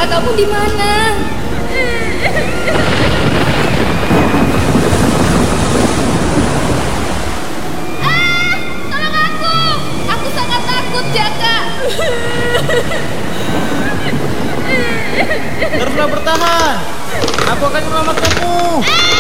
kamu di mana? Tolong aku! Aku sangat takut, Jaka. Teruslah bertahan. Aku akan menyelamatkanmu.